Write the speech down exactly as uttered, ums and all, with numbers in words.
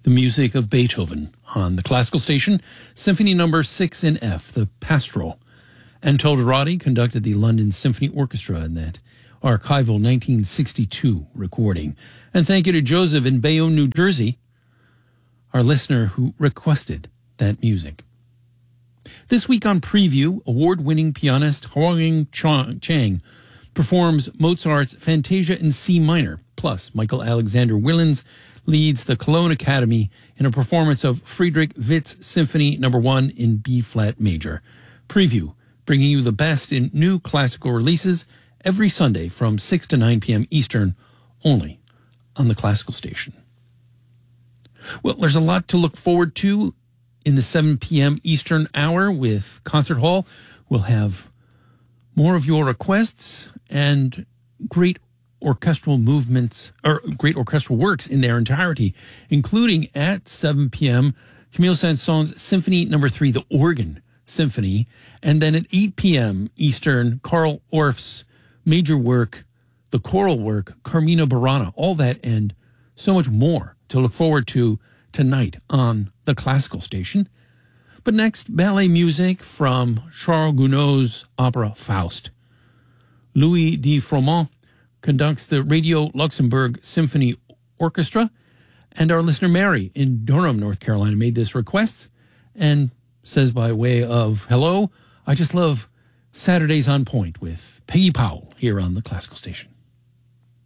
the music of Beethoven on the classical station, Symphony Number Six in F, the Pastoral. And Tolderati conducted the London Symphony Orchestra in that archival nineteen sixty-two recording. And thank you to Joseph in Bayonne, New Jersey, our listener who requested that music. This week on Preview, award-winning pianist Huang Chang performs Mozart's Fantasia in C minor, plus Michael Alexander Willens leads the Cologne Academy in a performance of Friedrich Witz Symphony Number One in B-flat major. Preview, bringing you the best in new classical releases every Sunday from six to nine p.m. Eastern, only on the Classical Station. Well, there's a lot to look forward to in the seven p.m. Eastern hour with Concert Hall. We'll have more of your requests and great orchestral movements, or great orchestral works in their entirety, including at seven p.m. Camille Saint-Saëns Symphony Number Three, the Organ Symphony, and then at eight p.m. Eastern, Carl Orff's major work, the choral work, Carmina Burana. All that and so much more to look forward to tonight on the Classical Station. But next, ballet music from Charles Gounod's opera Faust. Louis de Froment conducts the Radio Luxembourg Symphony Orchestra, and our listener Mary in Durham, North Carolina, made this request and says by way of hello, I just love Saturdays on Point with Peggy Powell here on the Classical Station.